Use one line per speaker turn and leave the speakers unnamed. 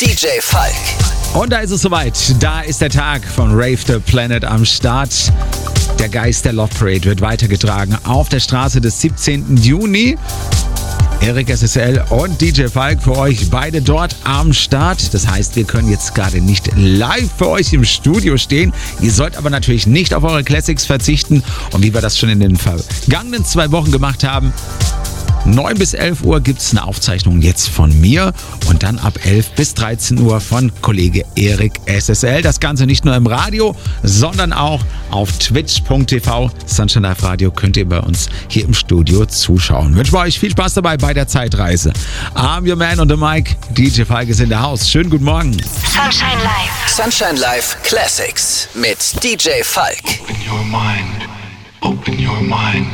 DJ Falk.
Und da ist es soweit. Da ist der Tag von Rave the Planet am Start. Der Geist der Love Parade wird weitergetragen auf der Straße des 17. Juni. Erik SSL und DJ Falk für euch beide dort am Start. Das heißt, wir können jetzt gerade nicht live für euch im Studio stehen. Ihr sollt aber natürlich nicht auf eure Classics verzichten. Und wie wir das schon in den vergangenen 2 Wochen gemacht haben, 9 bis 11 Uhr gibt es eine Aufzeichnung jetzt von mir und dann ab 11 bis 13 Uhr von Kollege Erik SSL. Das Ganze nicht nur im Radio, sondern auch auf twitch.tv. Sunshine Live Radio könnt ihr bei uns hier im Studio zuschauen. Wünschen wir euch viel Spaß dabei bei der Zeitreise. I'm your man on the mic. DJ Falk ist in der Haus. Schönen guten Morgen.
Sunshine Live.
Sunshine Live Classics mit DJ Falk.
Open your mind. Open your mind.